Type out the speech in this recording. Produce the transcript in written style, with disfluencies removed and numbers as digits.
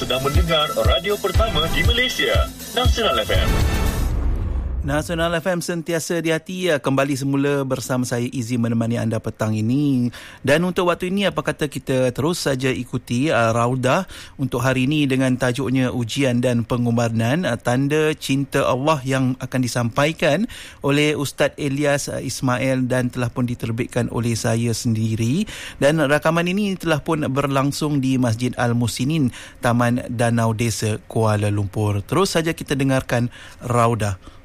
sedang mendengar radio pertama di Malaysia, Nasional FM. Nasional FM sentiasa di hati ya. Kembali semula bersama saya Izzy menemani anda petang ini. Dan untuk waktu ini apa kata kita terus saja ikuti Raudah untuk hari ini dengan tajuknya ujian dan pengorbanan, tanda cinta Allah yang akan disampaikan oleh Ustaz Elias Ismail dan telah pun diterbitkan oleh saya sendiri. Dan rakaman ini telah pun berlangsung di Masjid Al-Musinin, Taman Danau Desa, Kuala Lumpur. Terus saja kita dengarkan Raudah.